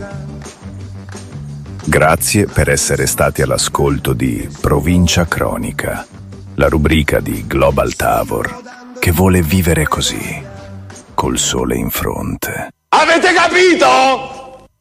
Grazie per essere stati all'ascolto di Provincia Cronica, la rubrica di Global Tavor che vuole vivere così, col sole in fronte. Avete capito?